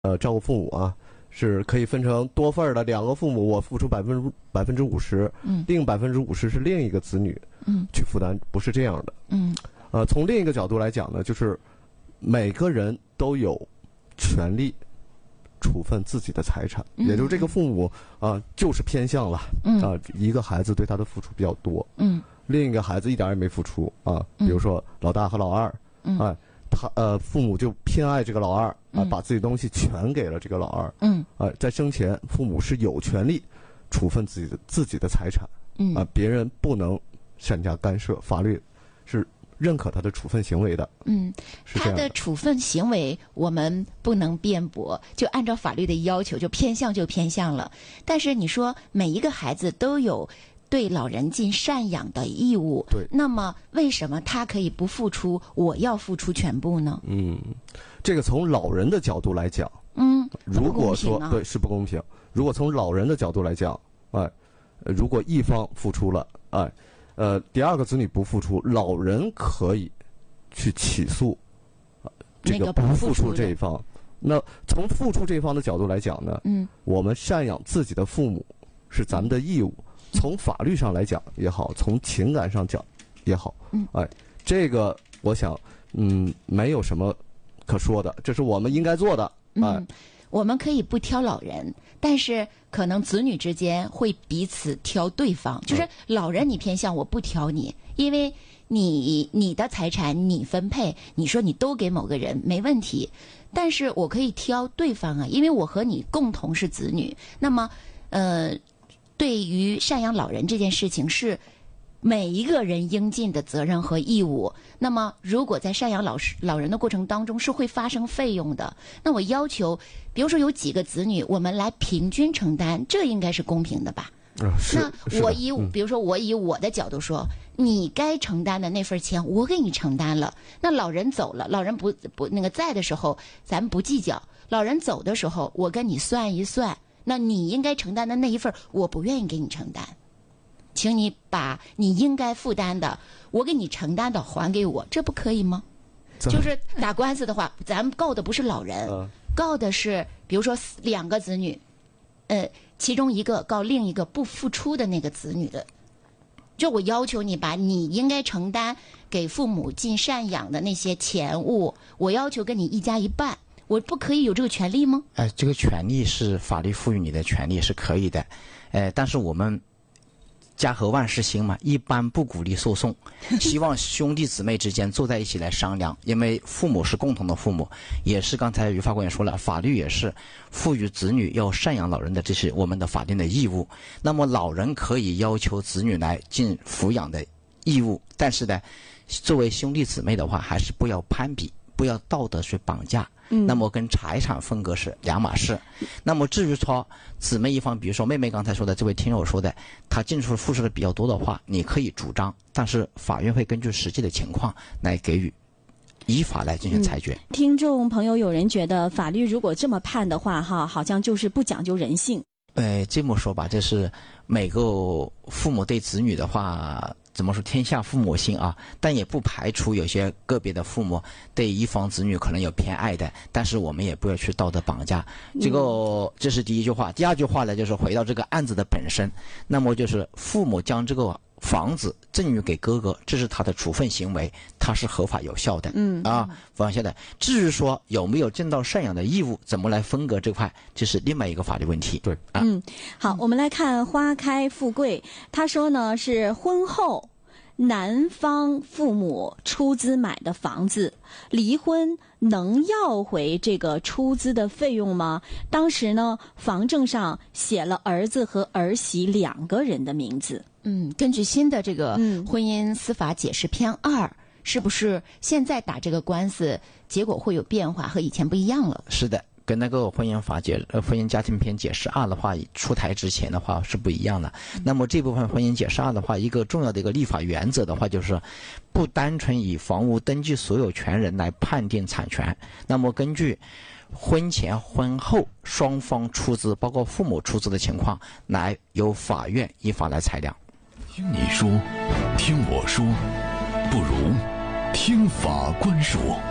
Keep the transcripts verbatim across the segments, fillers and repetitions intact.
呃照顾父母啊，是可以分成多份儿的，两个父母我付出百分之百分之五十， 嗯， 另百分之五十是另一个子女， 嗯， 去负担，不是这样的。 嗯， 呃，从另一个角度来讲呢，就是每个人都有权利处分自己的财产， 嗯、 也就是这个父母啊、呃，就是偏向了， 嗯啊、呃，一个孩子对他的付出比较多， 嗯， 另一个孩子一点也没付出啊，比如说老大和老二， 嗯， 哎、呃，他呃父母就偏爱这个老二啊、呃嗯， 把自己东西全给了这个老二， 嗯， 啊、呃，在生前父母是有权利处分自己的自己的财产， 嗯， 啊、呃，别人不能擅加干涉，法律是认可他的处分行为的。 嗯，他的处分行为我们不能辩驳，就按照法律的要求，就偏向就偏向了。但是你说每一个孩子都有对老人尽赡养的义务， 对， 那么为什么他可以不付出，我要付出全部呢？ 嗯，这个从老人的角度来讲， 嗯， 如果说、 啊、 对是不公平。如果从老人的角度来讲，哎，如果一方付出了，哎。呃，第二个子女不付出，老人可以去起诉，啊、呃，这个不付出这一方。那个、那从付出这一方的角度来讲呢， 嗯， 我们赡养自己的父母是咱们的义务，从法律上来讲也好，从情感上讲也好， 嗯， 哎，这个我想，嗯，没有什么可说的，这是我们应该做的，哎。 嗯，我们可以不挑老人，但是可能子女之间会彼此挑对方，就是老人你偏向我不挑你，因为你你的财产你分配，你说你都给某个人没问题，但是我可以挑对方啊，因为我和你共同是子女。那么呃，对于赡养老人这件事情是每一个人应尽的责任和义务。那么如果在赡养老老人的过程当中是会发生费用的，那我要求比如说有几个子女我们来平均承担，这应该是公平的吧。 呃、 那我以、 嗯、 比如说我以我的角度说，你该承担的那份钱我给你承担了，那老人走了，老人不不那个在的时候咱们不计较，老人走的时候我跟你算一算，那你应该承担的那一份我不愿意给你承担，请你把你应该负担的我给你承担的还给我，这不可以吗？就是打官司的话，咱们告的不是老人、呃、告的是比如说两个子女，呃其中一个告另一个不付出的那个子女的，就我要求你把你应该承担给父母尽赡养的那些钱物，我要求跟你一家一半，我不可以有这个权利吗？ 哎、呃，这个权利是法律赋予你的权利是可以的，呃，但是我们家和万事兴嘛，一般不鼓励诉讼，希望兄弟姊妹之间坐在一起来商量，因为父母是共同的父母，也是刚才于法官也说了，法律也是赋予子女要赡养老人的，这是我们的法定的义务。那么老人可以要求子女来尽抚养的义务，但是呢，作为兄弟姊妹的话，还是不要攀比，不要道德去绑架。 嗯、 那么跟财产分割是两码事。那么至于说姊妹一方，比如说妹妹刚才说的这位听友说的，她进出付出的比较多的话，你可以主张，但是法院会根据实际的情况来给予依法来进行裁决。 嗯、听众朋友有人觉得法律如果这么判的话哈，好像就是不讲究人性。 呃，这么说吧，就是每个父母对子女的话，怎么说天下父母心啊，但也不排除有些个别的父母对一方子女可能有偏爱的，但是我们也不要去道德绑架。这个这是第一句话。第二句话呢，就是回到这个案子的本身，那么就是父母将这个房子赠与给哥哥，这是他的处分行为，他是合法有效的。 嗯啊，放下的。至于说有没有尽到赡养的义务，怎么来分割这块，这是另外一个法律问题。 对， 啊、 嗯，好，我们来看花开富贵，他说呢是婚后男方父母出资买的房子，离婚能要回这个出资的费用吗？当时呢，房证上写了儿子和儿媳两个人的名字。 嗯，根据新的这个婚姻司法解释篇二、嗯，是不是现在打这个官司结果会有变化，和以前不一样了？ 是的。跟那个婚姻法解呃婚姻家庭篇解释二的话出台之前的话是不一样的。嗯、那么这部分婚姻解释二的话，一个重要的一个立法原则的话，就是不单纯以房屋登记所有权人来判定产权。那么根据婚前婚后双方出资，包括父母出资的情况，来由法院依法来裁量。 听你说，听我说，不如听法官说。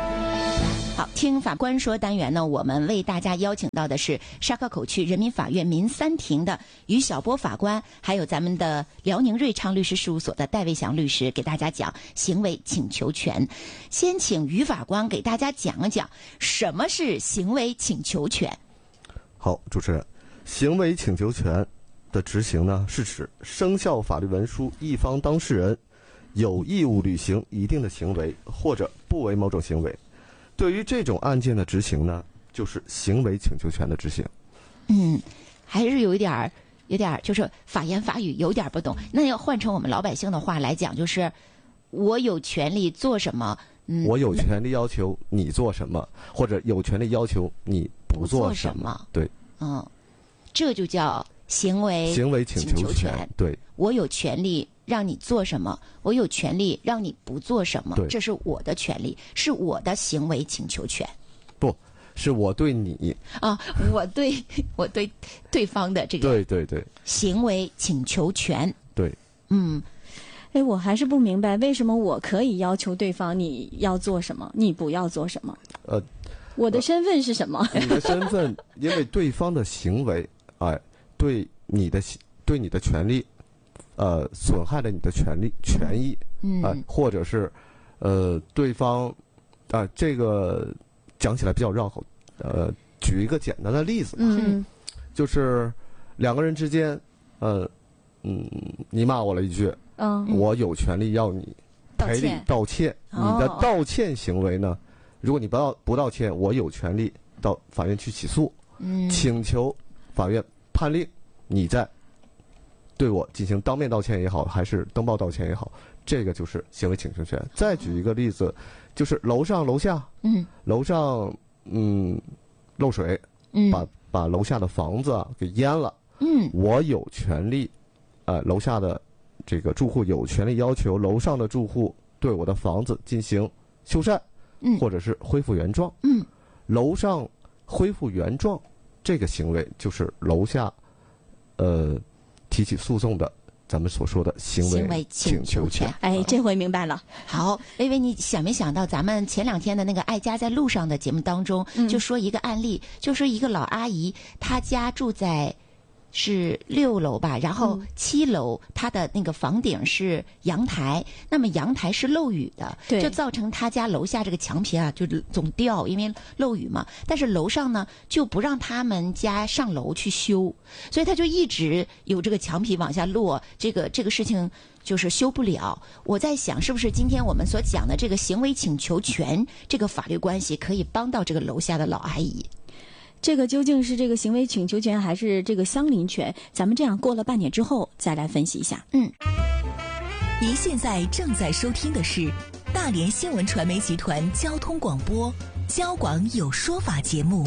好，听法官说单元呢，我们为大家邀请到的是沙河口区人民法院民三庭的于晓波法官，还有咱们的辽宁瑞昌律师事务所的戴卫祥律师，给大家讲行为请求权。先请于法官给大家讲一讲什么是行为请求权。 好，主持人，行为请求权的执行呢，是指生效法律文书一方当事人有义务履行一定的行为，或者不为某种行为。对于这种案件的执行呢，就是行为请求权的执行。 嗯，还是有一点儿，有点儿就是法言法语有点不懂。那要换成我们老百姓的话来讲，就是我有权利做什么，嗯， 我有权利要求你做什么，或者有权利要求你不做什么。 不做什么对， 嗯，这就叫行为行为请求权。对， 我有权利让你做什么，我有权利让你不做什么， 对， 这是我的权利，是我的行为请求权。 不是我对你啊，我对我对对方的这个对对对行为请求权。 对， 嗯， 哎，我还是不明白，为什么我可以要求对方你要做什么，你不要做什么？ 呃， 我的身份是什么？ 你的身份，因为对方的行为，哎，对你的对你的权利。呃，损害了你的权利、权益， 嗯， 呃，或者是，呃，对方，啊、呃，这个讲起来比较绕口，呃，举一个简单的例子， 嗯， 就是两个人之间，呃，嗯，你骂我了一句， 嗯， 我有权利要你赔礼道歉， 哦、 你的道歉行为呢，如果你不道不道歉，我有权利到法院去起诉， 嗯， 请求法院判令你在。对我进行当面道歉也好，还是登报道歉也好，这个就是行为请求权。再举一个例子，就是楼上楼下， 嗯， 楼上嗯漏水， 嗯， 把把楼下的房子啊给淹了， 嗯， 我有权利，呃，楼下的这个住户有权利要求楼上的住户对我的房子进行修缮， 嗯， 或者是恢复原状， 嗯， 楼上恢复原状这个行为就是楼下，呃。提起诉讼的，咱们所说的行为请求权。 哎，这回明白了。 好，薇薇，你想没想到咱们前两天的那个《爱家在路上》的节目当中， 嗯、 就说一个案例，就说一个老阿姨，她家住在是六楼吧，然后七楼她的那个房顶是阳台，那么阳台是漏雨的， 对， 就造成她家楼下这个墙皮啊就总掉，因为漏雨嘛。但是楼上呢就不让他们家上楼去修，所以他就一直有这个墙皮往下落，这个这个事情就是修不了。我在想，是不是今天我们所讲的这个行为请求权这个法律关系可以帮到这个楼下的老阿姨？ 这个究竟是这个行为请求权还是这个相邻权？咱们这样过了半点之后再来分析一下。 嗯， 您现在正在收听的是大连新闻传媒集团交通广播交广有说法节目。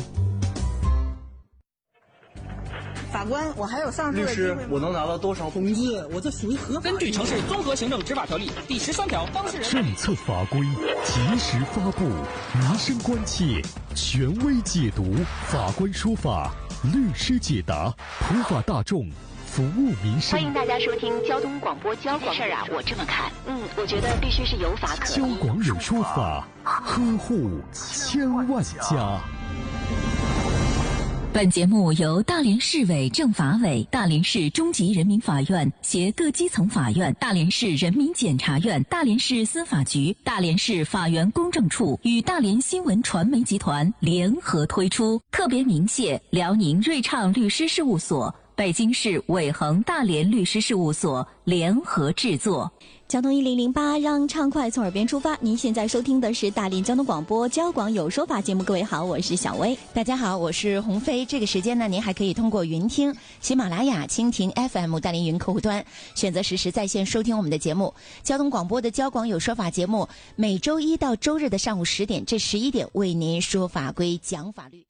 法官，我还有上诉的机会吗？律师，我能拿到多少？ 同志，我这属于合法。 根据《城市综合行政执法条例》第十三条，当事人政策法规及时发布，民生关切权威解读，法官说法，律师解答，普法大众，服务民生。 欢迎大家收听交通广播交广。事儿啊，我这么看，嗯，我觉得必须是有法可依。 交广有说法，呵护千万家。 本节目由大连市委政法委、大连市中级人民法院携各基层法院、大连市人民检察院、大连市司法局、大连市法源公证处与大连新闻传媒集团联合推出，特别鸣谢辽宁瑞畅律师事务所、北京市伟恒大连律师事务所联合制作。 交通一零零八，让畅快从耳边出发。您现在收听的是大连交通广播交广有说法节目。各位好，我是小薇。 大家好，我是鸿飞。这个时间呢，您还可以通过云听、喜马拉雅、蜻蜓 F M 大连云客户端选择实时在线收听我们的节目。交通广播的交广有说法节目，每周一到周日的上午十点至十一点为您说法规、讲法律。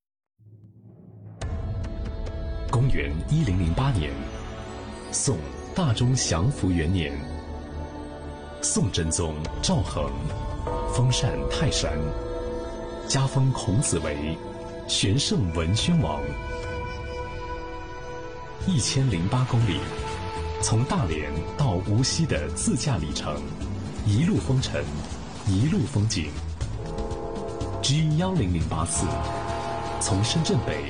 公元一零零八年，宋大中祥符元年，宋真宗赵恒封禅泰山，加封孔子为玄圣文宣王。一千零八公里，从大连到无锡的自驾里程，一路风尘，一路风景。 G 幺零零八四，从深圳北